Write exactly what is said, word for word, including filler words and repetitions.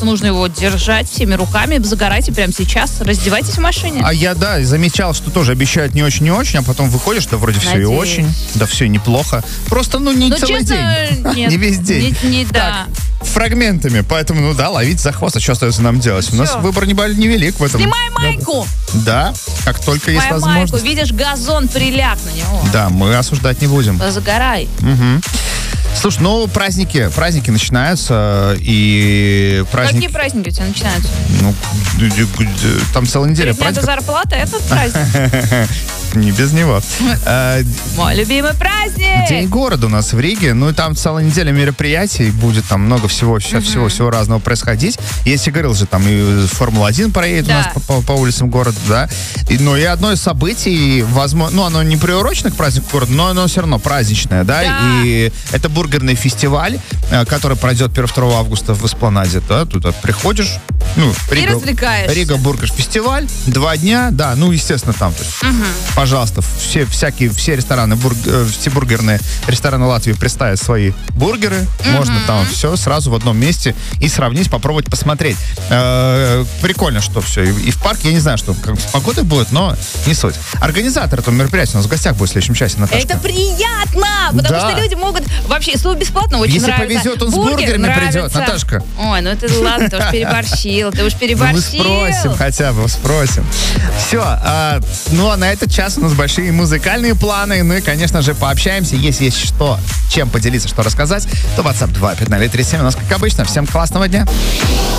что нужно его держать всеми руками. Загорайте прямо сейчас, раздевайтесь в машине. А я, да, замечал, что тоже обещают не очень, не очень, а потом выходишь, да вроде все и очень, да все и неплохо. Просто, ну, не ну, целый честно, день, нет, не весь день. Не, не, да. Так, фрагментами, поэтому, ну да, ловить за хвост, а что остается нам делать? Все. У нас выбор невелик в этом. Снимай майку! Да, как только Снимай есть возможность. майку, видишь газон, приляг на него. Да, мы осуждать не будем. Загорай. Угу. Слушай, ну праздники, праздники начинаются, и праздники... Какие праздники у тебя начинаются? Ну, там целая неделя праздников. праздников. Зарплата, этот праздник. Не без него. Мой любимый праздник! День города у нас в Риге, ну и там целая неделя мероприятий, будет там много всего, всего, всего разного происходить. Я тебе говорил же, там и Формула один проедет у нас по, по улицам города, да. И, ну и одно из событий, возможно, ну оно не приурочено к празднику города, но оно все равно праздничное, да, да. и это бургерный фестиваль, который пройдет первого-второго августа в Эспланаде, да, туда приходишь, ну, Рига, и развлекаешься. Рига Бургер фестиваль, два дня, да, ну, естественно, там, то есть, угу. пожалуйста, все, всякие, все рестораны, бург, все бургерные рестораны Латвии представят свои бургеры, угу. можно там все сразу в одном месте и сравнить, попробовать, посмотреть. Э-э, прикольно, что все, и, и в парке, я не знаю, что как с погодой будет, но не суть. Организатор этого мероприятия у нас в гостях будет в следующем часе, Наташка. Это приятно, потому да. что люди могут, вообще, слово бесплатно очень Если нравится. Если повезет, он Бургер с бургерами нравится. придет, Наташка. Ой, ну это ладно, ты уж переборщил, ты уж переборщил. Мы спросим хотя бы, спросим. Все, а, ну а на этот час у нас большие музыкальные планы, ну и, конечно же, пообщаемся. Если есть что, чем поделиться, что рассказать, то WhatsApp два пять ноль три семь у нас, как обычно. Всем классного дня.